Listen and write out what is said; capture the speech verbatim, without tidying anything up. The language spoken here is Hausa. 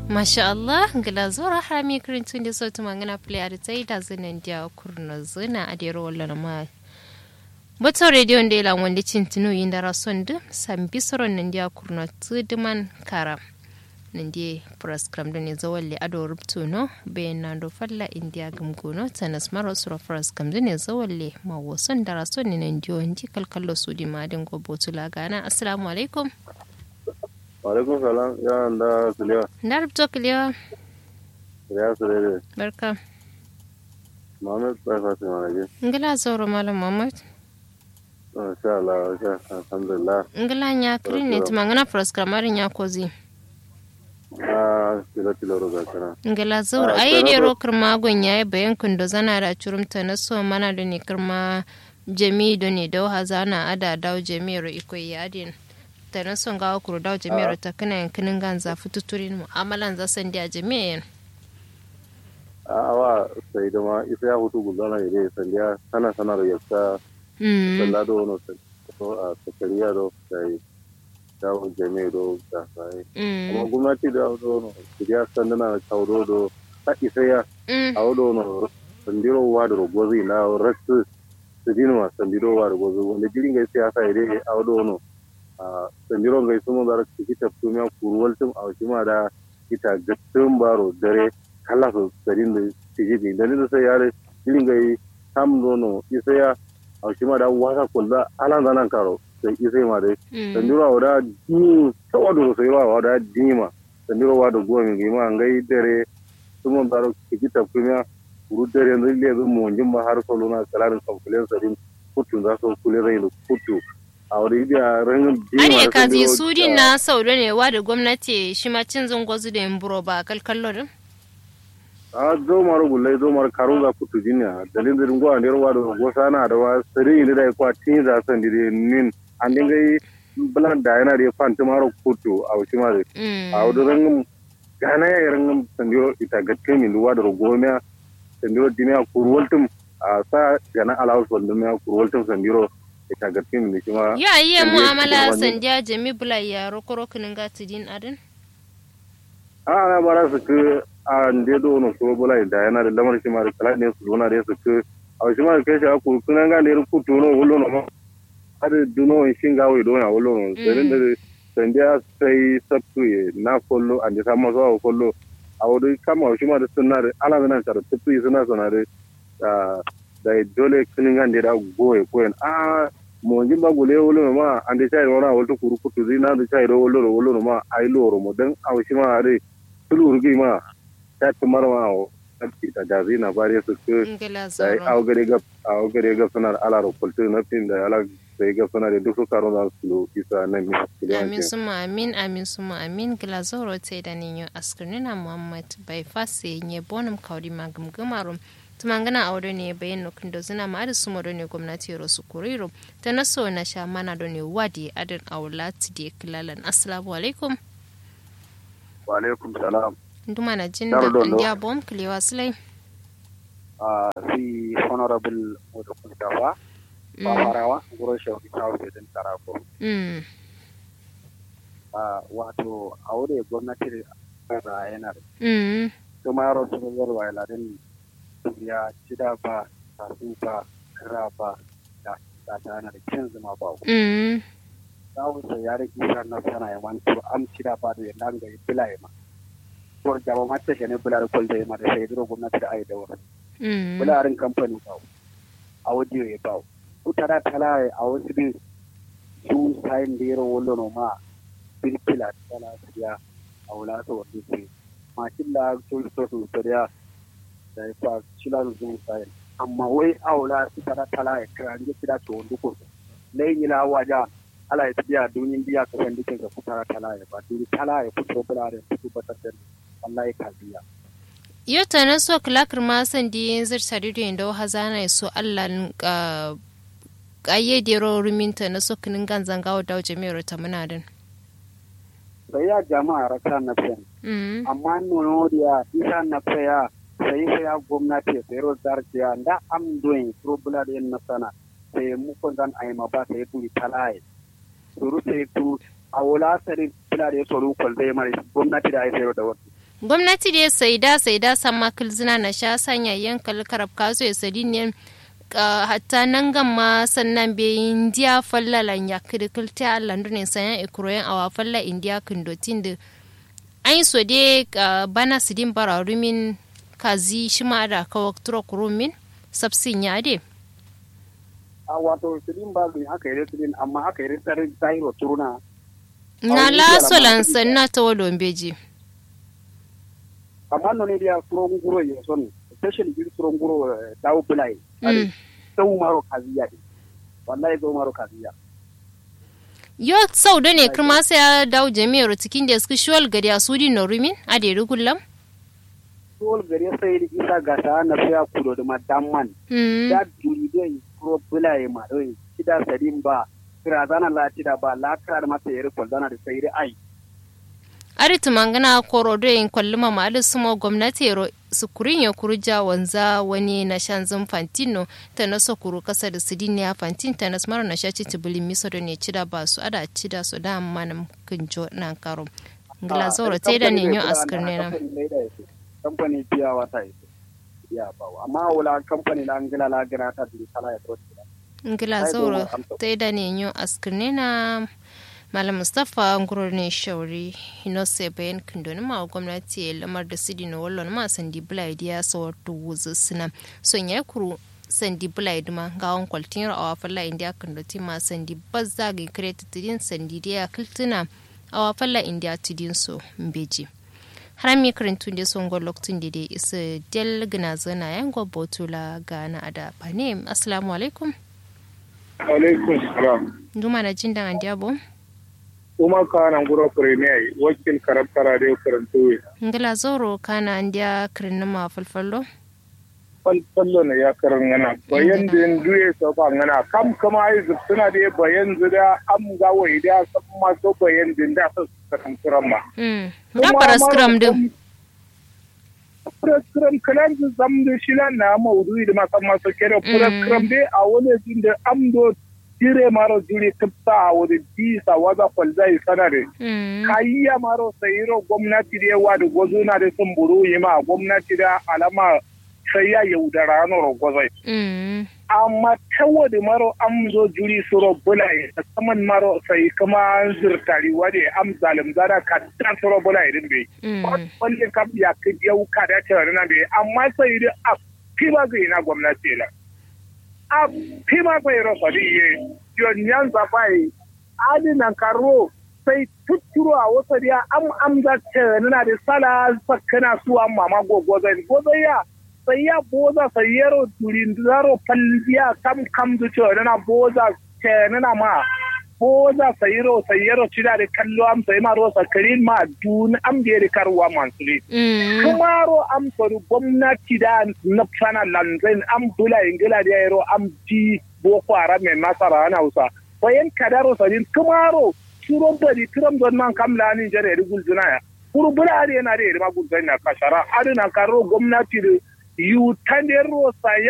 Masha Allah, gila zora harami kirintun da sautu mangana play a da da zinan dia kurno zina a dero wala ma. Boto radio nde la wanda cintinu yinda rasondu sambi soron nan dia kurno tuduman kara. Nandi program da ne zawalle ado rubtu no bayan nan do falla india gumgono tanas maro sura program da ne zawalle ma wason da rason ne nan dio ndi kalkallo su di madin gobotu lagana. Assalamu alaikum. Alaikum salam ya da kuliya. Na rubuto kuliya. Ya sare. Barka. Muhammad bai Fatima ne. Ngila zoro malam Muhammad. Insha Allah, alhamdulillah. Ngila nya krine tumangana proskamarin ya kozi. Ah, kila kila roga kana. Ngila zoro ayi de ro kirma gonya bayan kundo zana da curumta na so mana da ne kirma jami do ne da hazana ada dawo jami'ar ikoyi adin. Tana son gawa kuro dawo jami'ar ta kana yankinin ganza fututurin mu'amalan za san da jami'in. Awa sai da ma isa ya hutu gudana ire sandiya sana sanar yasta sallado no to a sakariya do sai dawo jami'ar do da sai. Amma gwamnati da do no ya sandana kawo do ta isa ya awo no sandiro wa da gozi na rasu sidino sandiro wa da gozi wanda jirin ga siyasa ire awo no a sandiron gai sun zara ciki tafi mai kurwaltun a wasu ma da ita gattun baro dare kala su tsarin da ciki ne dalilin sai yare irin gai sam nono isa ya a wasu ma da wasa kulla alan zanen karo sai isa ma dai sandiro a wada dini tawa da sai wa wada dini ma sandiro wa da gomi gai ma gai dare sun zara ciki tafi mai kuru dare yanzu ile zan mu wajen ma har solo na kalarin kamfulin sarin kutu za su kule zai da kutu a wuri da ranar jima'a ka zai sudin na saudo ne wa da gwamnati shi ma cin zangozu da yamburo ba kalkallo din a zo maru gullai zo maru karun za kutu jinya dalilin da ringo a ne ruwa da gosa na da wa sirri ne da ya kwa tin za san dire nin an dinga yi bulan da yana da ya fanta maru kutu a wuce ma da a wuri ranar gana ya ranar sandiro ita gatke min ruwa da rogomiya sandiro diniya kurwaltum a sa gana alawus wanda mai kurwaltum sandiro ita gatin ne kuma ya yi mu'amala sandiya jami bula ya rokoro kinin gatidin adin a ana bara su ke a nde do no so bula da yana da lamar shi ma da kala ne su zona da su ke a shi ma ke shi aku kunan ga ne ku to no wollo no ma har duno shin ga wai do na wollo no sai da sandiya sai sabtu ye na kollo an da sama so kollo a wuri kama shi ma da sunna da ala nan ta tutu suna suna da da dole kinin ga da goye koyen a mo jimba gule wolo ma ande chai wona wolto kuru kutu zina de chai ro wolo wolo ma ai loro mo dan awshima are tulur gi ma ta tumar ma o atti ta jazina bare su ke dai aw gare ga aw gare ga sunar ala ro kultu na tin da ala sai ga sunar da duk karo da su isa nan mi amin suma amin amin suma amin gila zoro te da ninyo askrina muhammad bai fase nye bonum kawdi magum gumarum tumangana audo ne bayan nukin da zina ma da su mo ne gwamnati ro su kuriro ta naso na sha mana do ne wadi adin aulati de kilalan assalamu alaikum wa alaikum salam nduma na jin da andiya bom kliwa slay ah si honorable modo kuntawa ba farawa goro shawki tawo den tarako mm ah wato aure gwamnati da yana mm kuma ro su zarwa ila den ya cida ba tasu ba kira ba da ta tana da kin zuma ba mm dawo sai ya rike ran na sana ya manto am cida ba da nan ga bilaye ma to jaba mace ne bilar kol da ma da sai duro gwamnati da ai da wa mm bilarin kamfani ba a waje ya ba utara tala a wasu bi su sai ndiro wollo no ma bilkila tala ya aula to wadi ma killa to to to ya da fa cilan zun sai amma wai aula su tara tala ya kan ji kida to duko lai ni la waja ala ya tiya dunin biya ka san dikin ka kutara tala ya ba duri tala ya fito bulare fito batar wallahi ka biya yo tana so klakar ma san di zir sarido inda hazana so Allah ka kayyade ro ruminta na so kinin ganzan gawo dawo jami'ar ta muna din sai ya jama'a rakan na fen amma nono dia isa na faya sai sai ya gwamnati sai ro zarciya da am doing problem din na sana sai mu kon dan ai ma ba sai turi talai suru sai tu awla sai bila da soro kol dai mari gwamnati da ai sai da wato gwamnati da sai da sai da sama kilzina na sha sanya yankal karab kaso ya sadin hatta nan gamma sannan be india fallalan ya kirkilta Allah ne sayan ikroyen awa falla india kindotin da ai so de bana sidin bararumin kazi shima da kawakturo kurumin sabsin ya de a wato sidin ba ne aka yi sidin amma aka yi tsarin tayiro turuna na la solan sanna to lombeji amma no ne dia furon guro ya son especially bir furon guro dawo bulai sau maro kaziya ne wallahi zo maro kaziya yo sau da ne kuma sai ya dawo jami'ar cikin da suka shuwal gari a sudi no rumin a da rukullam shuwal gari sai da isa ga ta na fiya kudo da madamman da duri dai pro bulai ma dai kida sadin ba kira zana lati da ba lakar da mata yare kwaldana da sai dai ai aritu mangana koro do yin kwalluma ma alisumo gwamnati ro sukurin ya kurja wanza wani na shanzun fantino ta na sokuru kasa da sidini ya fantin ta na smaro na shaci tibulin miso da ne cida ba su ada cida su da manam kinjo nan karo ngila zoro tai da ne nyo askar ne na kamfani biya wata ya ba amma wala kamfani la ngila la gara ta di sala ya to ngila zoro tai da ne nyo askar ne na Malam Mustapha nguro ne shauri hinose bayan kindoni ma gwamnati lamar da sidi na wallon ma sandi blade ya sawar tuwuzu suna son ya kuru sandi blade ma gawon kwaltin awa falla india kandoti ma sandi bazza ga credit din sandi da kiltuna awa falla india tidin so mbeji harami karantun da son go loktun da dai isa del gna zana yan go botula gana ada pane assalamu alaikum alaikum salam duma na jindan andiabo kuma kana nguro premier wakil karabtara da karanto ngala zoro kana andia kirinma falfallo falfallo ne ya karan ngana bayan din duye so ba ngana kam kama ai suna da bayan zuda am ga wai da ma so bayan din da su karan kuramma mm da paraskram din paraskram kalan zam da shilan na maudu'i da ma sama so kero paraskram dai a wani din da am do jire maro jiri tupta wadi bisa waza kwalzai sanare kayya maro sayiro gwamnati da yawa da gwazo na da sun buru yi ma gwamnati da alama sai ya yaudara no gozai amma tawo da maro am zo jiri suro bulai saman maro sai kuma zurtari wade am zalim zara ka ta suro bulai din be wannan kam ya ki yau ka da tare na be amma sai da a kiba ga ina gwamnati la a pima bai rosa diye yon yanza bai adi nan karo sai tuturo a wata dia am am da tana da sala sakana su amma ma gogo zai gogo ya sai ya boza sai yaro turin zaro falbiya kam kam du to na boza tana ma boza sai yaro sai yaro cida da kallo am sai ma rosa karin ma dun am da da karwa mansuri kuma ro am faru gwamnati da na fana lanzan am bula ingila da yaro am ji boko haram mai masara na usa bayan kadaro sadin kuma ro suron bari kiram don man kamla ni jare da gulzuna ya kuru bula yana da ma gulzuna kashara adina karo gwamnati da yu tandero sai